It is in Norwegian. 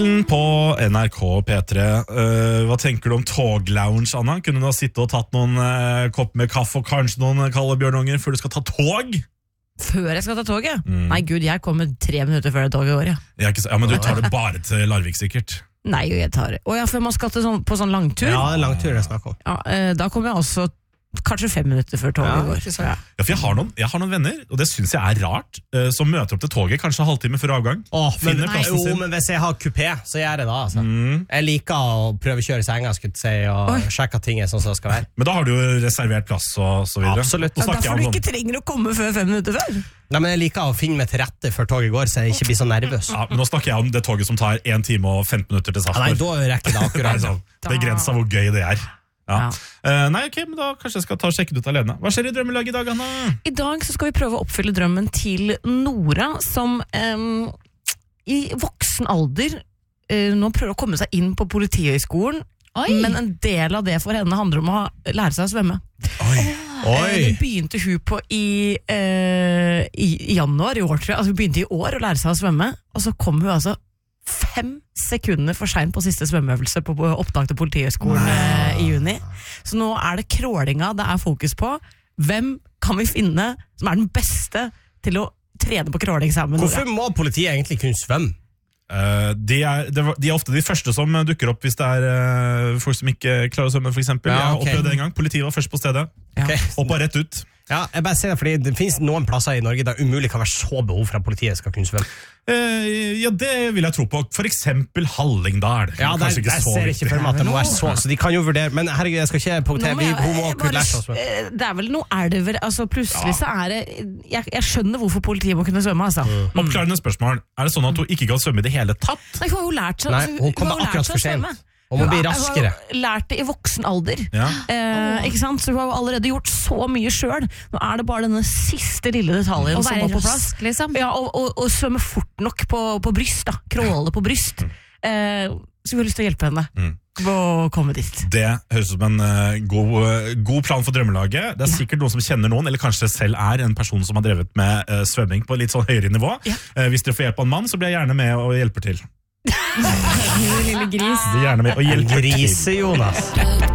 På NRK P3. Hva tenker du om toglounge, Anna? Kunne du ha sittet og tatt noen kopp med kaffe og kanskje noen kalde bjørnunger før du skal ta tog? Før jeg skal ta toget? Nei gud, jeg kommer 3 minutter før det toget går, Ja, men du tar det bare til Larvik sikkert. Nei, jeg tar det. Før man skal til på sånn langtur. Ja, langtur er det snakk om. Da kommer jeg også kanskje 5 minutter før toget går. Ja, for jeg har noen venner, og det synes jeg rart, som møter opp til toget kanskje halvtime før avgang. Men hvis jeg har kupé, så gjør jeg det altså. Jeg liker å prøve å kjøre senga, og sjekke at ting er sånn som det skal være. Men da har du jo reservert plass og så videre. Absolutt. Derfor du ikke trenger å komme før 5 minutter før. Nei, men jeg liker å finne meg til rette før toget går, så jeg ikke blir så nervøs. Ja, men nå snakker jeg om det toget som tar 1 time og 15 minutter til Sarpsborg. Nei, da rekker det akkurat. Begrenset hvor gøy det er. Nei, ok, men da kanskje jeg skal ta og sjekke det ut alene. Hva skjer i drømmelaget i dag, Anna? I dag så skal vi prøve å oppfylle drømmen til Nora, som i voksen alder nå prøver å komme seg inn på Politihøgskolen, men en del av det for henne handler om å lære seg å svømme. Det begynte hun på i januar i år, tror jeg. Altså, hun begynte i år å lære seg å svømme, og så kom hun 5 sekunder for sent på siste svømmeøvelse på opptak til Politihøgskolen i juni. Så nå er det crawlinga det er fokus på. Hvem kan vi finne som er den beste til å trene på crawling sammen? Hvorfor må politiet egentlig kunne svømme? De er ofte de første som dukker opp hvis det er folk som ikke klarer å svømme, for eksempel. Jeg har opplevd det en gang. Politiet var først på stedet. Hoppa rett ut. Ja, jeg bare sier det, fordi det finnes noen plasser i Norge der umulig kan være så behov for at politiet skal kunne svømme. Ja, det vil jeg tro på. For eksempel Hallingdal. Ja, der ser jeg ikke for meg at det må være så de kan jo vurdere, men herregud, jeg skal ikke punktere. Hun må kunne lære seg å svømme. Det er vel noe elver, altså plutselig så er det jeg skjønner hvorfor politiet må kunne svømme, altså. Oppklarende spørsmål. Er det sånn at hun ikke kan svømme i det hele tatt? Nei, hun har jo lært seg. Nei, hun kommer akkurat for sent. Og må bli raskere. Hun har lært det i voksen alder. Ikke sant? Så hun har jo allerede gjort så mye selv. Nå er det bare denne siste lille detaljen som må på plass. Liksom. Ja, og svømme fort nok på bryst, da. Crawle på bryst. Så vi har lyst til å hjelpe henne å komme dit. Det høres ut som en god plan for drømmelaget. Det er sikkert noen som kjenner noen, eller kanskje selv er en person som har drevet med svømming på litt sånn høyere nivå. Hvis dere får hjelp av en mann, så blir jeg gjerne med og hjelper til. Lille gris. Gjerne med å hjelpe Grise, Jonas.